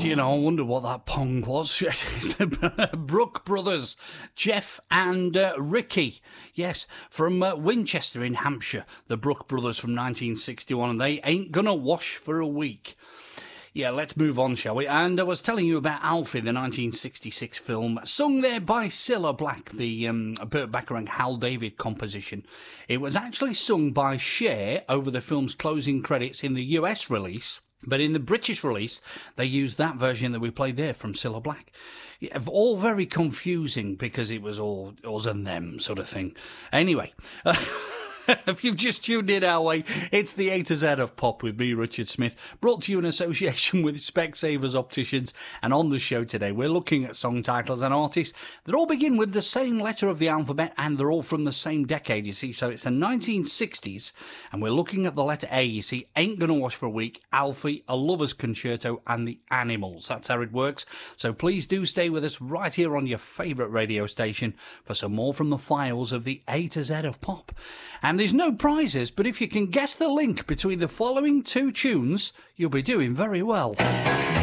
Do you know, I wonder what that pong was. It's the Brook Brothers, Jeff and Ricky. Yes, from Winchester in Hampshire, the Brook Brothers from 1961, and they ain't gonna wash for a week. Yeah, let's move on, shall we? And I was telling you about Alfie, the 1966 film, sung there by Cilla Black, the Burt Bacharach, Hal David composition. It was actually sung by Cher over the film's closing credits in the US release, but in the British release, they used that version that we played there from Cilla Black. Yeah, all very confusing because it was all us and them sort of thing. Anyway... If you've just tuned in our way, it's the A to Z of Pop with me, Richard Smith, brought to you in association with Specsavers Opticians. And on the show today, we're looking at song titles and artists that all begin with the same letter of the alphabet, and they're all from the same decade, you see. So it's the 1960s, and we're looking at the letter A, you see. Ain't Gonna Wash for a Week, Alfie, A Lover's Concerto, and The Animals. That's how it works. So please do stay with us right here on your favourite radio station for some more from the files of the A to Z of Pop. And there's no prizes, but if you can guess the link between the following two tunes, you'll be doing very well.